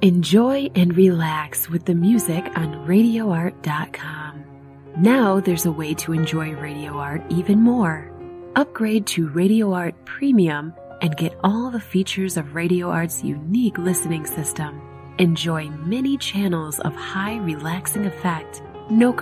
Enjoy and relax with the music on RadioArt.com. Now there's a way to enjoy Radio Art even more. Upgrade to Radio Art Premium and get all the features of Radio Art's unique listening system. Enjoy many channels of high relaxing effect, no